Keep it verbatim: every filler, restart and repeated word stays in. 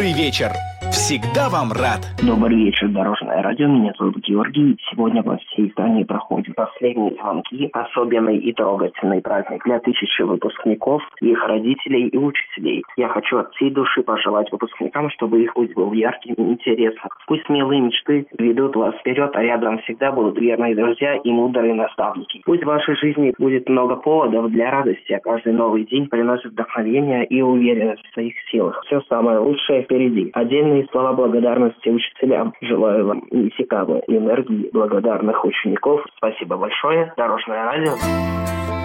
Добрый вечер. Всегда вам рад. Добрый вечер, Дорожное радио. Меня зовут Георгий. Сегодня во всей стране проходят последние звонки. Особенный и трогательный праздник для тысячи выпускников, их родителей и учителей. Я хочу от всей души пожелать выпускникам, чтобы их путь был ярким и интересным. Пусть смелые мечты ведут вас вперед, а рядом всегда будут верные друзья и мудрые наставники. Пусть в вашей жизни будет много поводов для радости, а каждый новый день приносит вдохновение и уверенность в своих силах. Все самое лучшее впереди. Отдельные слова благодарности учителям. Желаю вам неиссякаемой энергии благодарных учеников. Спасибо большое. Дорожное радио.